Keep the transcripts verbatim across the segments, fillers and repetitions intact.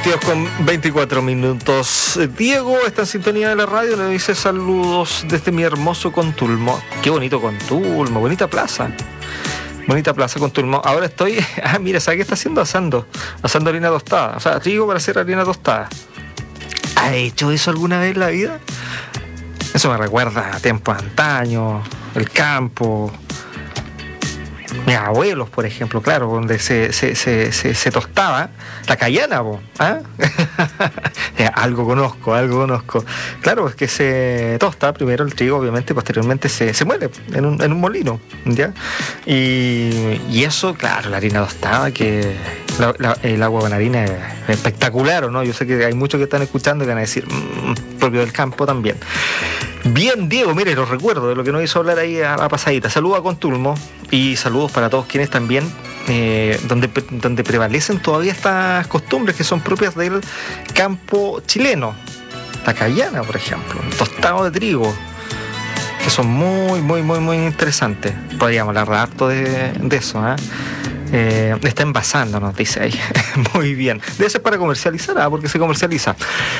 veintidós con veinticuatro minutos. Diego está en sintonía de la radio, le dice saludos desde mi hermoso Contulmo. Qué bonito Contulmo, bonita plaza. Bonita plaza Contulmo. Ahora estoy, ah mira, ¿sabes qué está haciendo? Asando, asando harina tostada, o sea, trigo para hacer harina tostada. ¿Ha hecho eso alguna vez en la vida? Eso me recuerda a tiempos antaños, el campo. Mis abuelos, por ejemplo, claro, donde se, se, se, se, se tostaba la cayana, ¿ah? algo conozco, algo conozco. Claro, es que se tosta primero el trigo, obviamente, posteriormente se, se muele en un, en un molino, ¿ya? Y, y eso, claro, la harina tostada, que la, la, el agua con harina es espectacular, ¿no? Yo sé que hay muchos que están escuchando y van a decir, mmm, propio del campo también. Bien, Diego, mire, los recuerdo de lo que nos hizo hablar ahí a, a pasadita. Saludos a Contulmo y saludos para todos quienes también, eh, donde, donde prevalecen todavía estas costumbres que son propias del campo chileno. La cayana, por ejemplo, el tostado de trigo, que son muy, muy, muy, muy interesantes. Podríamos hablar harto de, de eso, ¿eh? Eh, está envasando, nos dice ahí. Muy bien. Debe ser para comercializar, ¿ah? Porque se comercializa.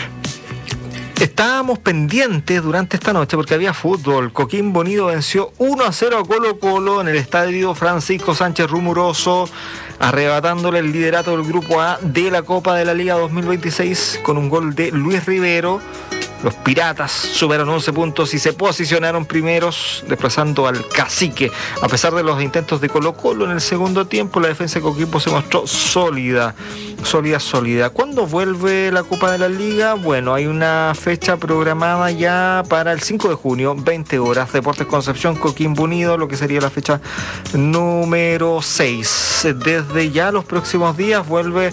Estábamos pendientes durante esta noche porque había fútbol. Coquimbo Unido venció uno a cero a Colo Colo en el estadio Francisco Sánchez Rumoroso, arrebatándole el liderato del Grupo A de la Copa de la Liga dos mil veintiséis con un gol de Luis Rivero. Los Piratas sumaron once puntos y se posicionaron primeros, desplazando al Cacique. A pesar de los intentos de Colo Colo en el segundo tiempo, la defensa de Coquimbo se mostró sólida, sólida, sólida. ¿Cuándo vuelve la Copa de la Liga? Bueno, hay una fecha programada ya para el cinco de junio, veinte horas. Deportes Concepción, Coquimbo Unido, lo que sería la fecha número seis. Desde ya los próximos días vuelve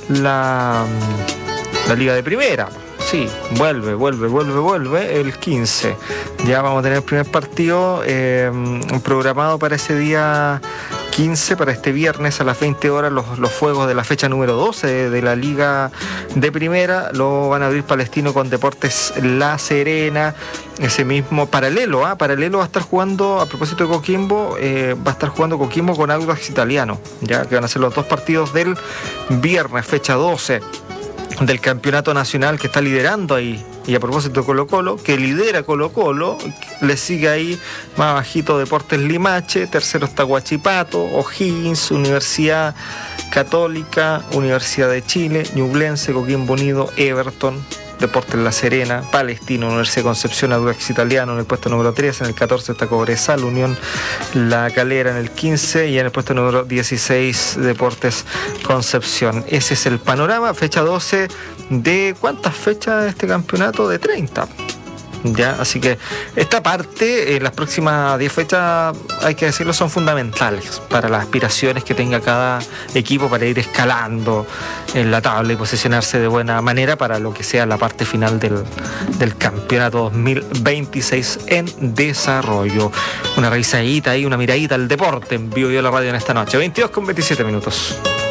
la, la Liga de Primera. Sí, vuelve, vuelve, vuelve, vuelve el quince. Ya vamos a tener el primer partido eh, programado para ese día quince, para este viernes a las veinte horas, los, los fuegos de la fecha número doce de, de la Liga de Primera. Lo van a abrir Palestino con Deportes La Serena. Ese mismo paralelo, ¿ah? Paralelo va a estar jugando, a propósito de Coquimbo, eh, va a estar jugando Coquimbo con Audax Italiano, ya que van a ser los dos partidos del viernes, fecha doce. Del campeonato nacional que está liderando ahí. Y a propósito de Colo Colo, que lidera Colo Colo, le sigue ahí más bajito Deportes Limache, tercero está Huachipato, O'Higgins, Universidad Católica, Universidad de Chile, Ñublense, Coquimbo Unido, Everton, Deportes La Serena, Palestino, Universidad de Concepción, Audax Italiano en el puesto número tres, en el catorce está Cobresal, Unión La Calera en el quince y en el puesto número dieciséis Deportes Concepción. Ese es el panorama, fecha doce de ¿cuántas fechas de este campeonato? De treinta. Ya, así que esta parte, eh, las próximas diez fechas, hay que decirlo, son fundamentales para las aspiraciones que tenga cada equipo para ir escalando en la tabla y posicionarse de buena manera para lo que sea la parte final del, del campeonato dos mil veintiséis en desarrollo. Una revisadita ahí, una miradita al deporte en Vivo y la Radio en esta noche. veintidós con veintisiete minutos.